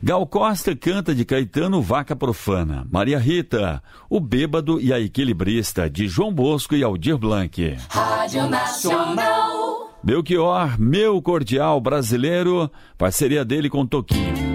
Gal Costa canta de Caetano Vaca Profana. Maria Rita, O Bêbado e a Equilibrista, de João Bosco e Aldir Blanc. Rádio Nacional. Belchior, Meu Cordial Brasileiro, parceria dele com Toquinho.